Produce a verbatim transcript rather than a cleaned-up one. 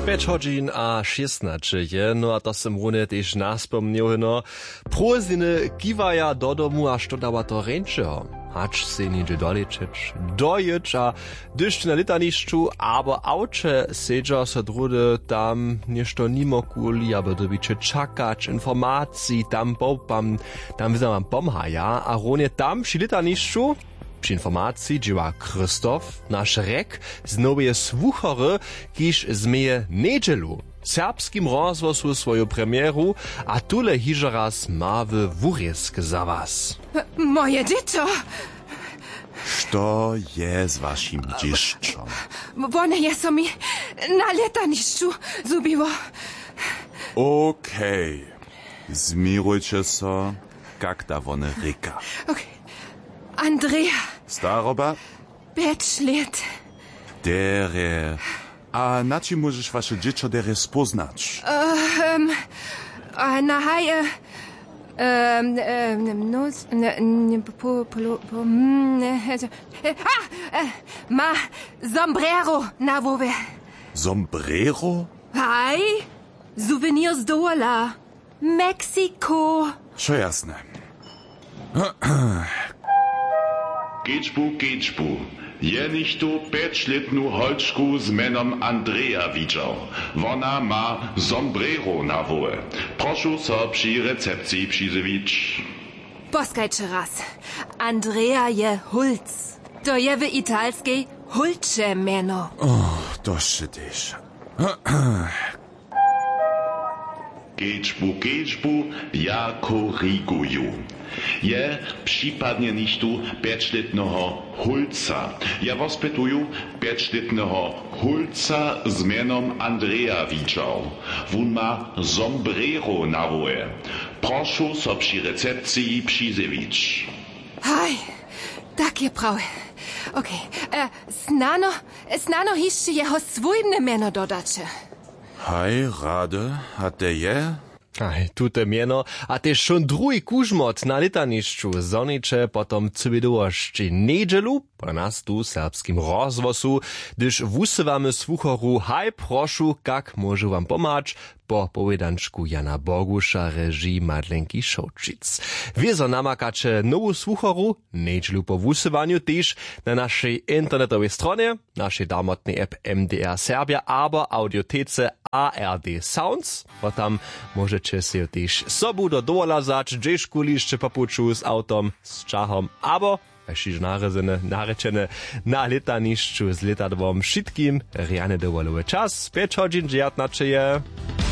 pięć godzin a szesnaście je, no a to sem rune też naspomniał, no. Próziny kiwaja do domu, a što dawa to ręczego. Hacz se niedzie doleczyć, dojeć, a dyszcz na litaniszczu, aber aucze sedza se drudy tam nieszto nie mogli, aber dobicie czakać informacji, tam popam, tam widzam pomhaja, a ronie tam przy litaniszczu, przy informacji dzieła Krzysztof, nasz rek, z nowej słuchory, kiż zmieje niedzielu. Serbskim rozwosu swoją premieru, a tule hiže raz mawy wurjesk za was. Moje dziecko! Što je z vašim dzieszczom? One je so mi na letanišću zubiło. Okej, okay. Zmirujcie so, kak da one reka. Okay. Andrea. Staroba? Pięć lat. Dere. A na czym możesz wasze dziecko dere spoznać? Um, a na haje... Um, um, no, ne, po, po, po, a, ma sombrero na głowie. Sombrero? Hej, souvenir z dola. Meksiko. Šo jasne. Gečbu, gečbu. Je nicht tu pięćletnu holčku z menom Andrea widział. Ona ma sombrero na głowie. Proszę so przy recepcji przyzywić. Poskajcie raz. Andrea je Hulc. To je w italskiej Hulcze meno. Oh, to szytysz. Gečbu, gečbu, ja koryguju. Je przypadnie nicht tu pięćletnego Hulca. Ja wospytuju pięćletnego Hulca z menom Andrea widział. Wun ma sombrero na głowie. Proszę so przy recepcji przyzywić. Hej, tak je prawe. Okej, okay. snano, snano jeszcze jeho swójne meno dodacie. Hej, rade, a te je? Aj, tute mieno, a też schon drugi kužmot na litanišću zoniče potom cybidowości niedzielu, po nas tu serbskim rozwosu, gdyż wusywamy słuchoru, haj proszu, kak może wam pomać, po powiedanczku Jana Bogusza, reżii Madlenki Szołczyc. Wiezo namakacie nową słuchoru, niedzielu po wusywaniu też na naszej internetowej stronie, naszej darmotnej app M D R Serbia, aber audiotece A R D Sounds, bo tam możecie się też sobu do dola zać, gdzieś kuliście papuczu z autom, z czachom, aber jeśli naryzene, narečene na letanišću z letadwom wszystkim, riane dowolowy czas, pięć godzin dziewiętnaście.